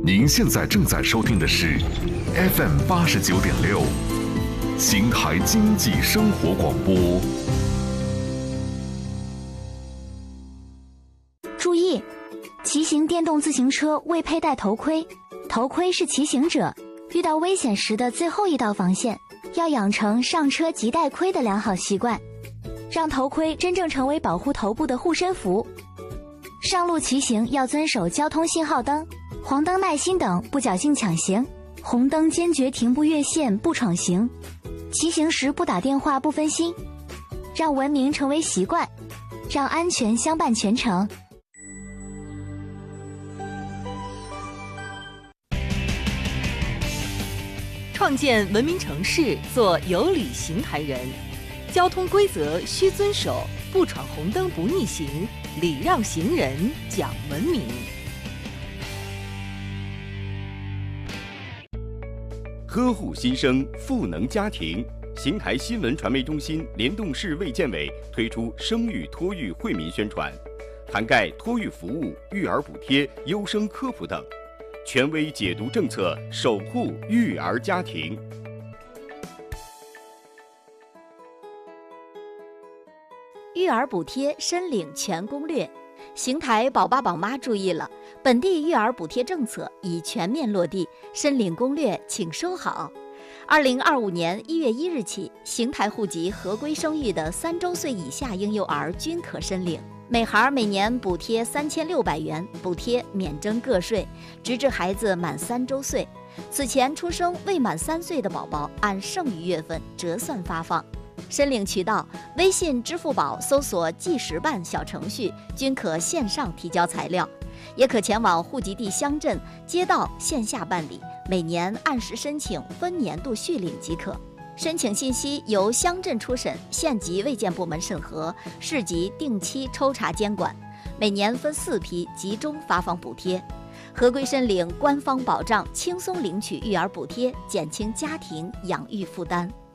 您现在正在收听的是 FM89.6邢台经济生活广播。 注意，骑行电动自行车未佩戴头盔，头盔是骑行者遇到危险时的最后一道防线，要养成上车即戴盔的良好习惯，让头盔真正成为保护头部的护身符。上路骑行要遵守交通信号灯，黄灯耐心等，不侥幸抢行；红灯坚决停不越线，不闯行。骑行时不打电话，不分心，让文明成为习惯，让安全相伴全程。 创建文明城市，做有礼邢台人。交通规则需遵守，不闯红灯不逆行，礼让行人讲文明。 呵护新生，赋能家庭。邢台新闻传媒中心联动市卫健委推出生育托育惠民宣传，涵盖托育服务、育儿补贴、优生科普等，权威解读政策，守护育儿家庭。 育儿补贴申领全攻略。邢台宝爸宝妈注意了，本地育儿补贴政策已全面落地，申领攻略请收好。2025年1月1日起，邢台户籍合规生育的3周岁以下婴幼儿均可申领，每孩每年补贴3600元，补贴免征个税，直至孩子满3周岁。此前出生未满3岁的宝宝，按剩余月份折算发放。申领渠道：微信、支付宝搜索计时办小程序，均可线上提交材料，也可前往户籍地乡镇、街道线下办理，每年按时申请，分年度续领即可。申请信息由乡镇初审、县级卫健部门审核，市级定期抽查监管，每年分4批集中发放补贴。合规申领，官方保障，轻松领取育儿补贴，减轻家庭养育负担。